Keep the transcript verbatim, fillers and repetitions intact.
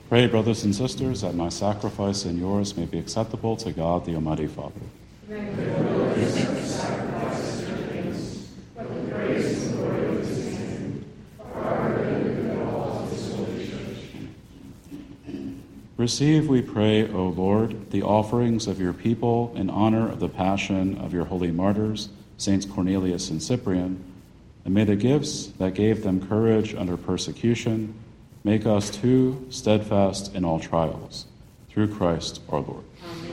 Pray, brothers and sisters, that my sacrifice and yours may be acceptable to God, the Almighty Father. Receive, we pray, O Lord, the offerings of your people in honor of the passion of your holy martyrs, Saints Cornelius and Cyprian, and may the gifts that gave them courage under persecution make us too steadfast in all trials. Through Christ our Lord. Amen.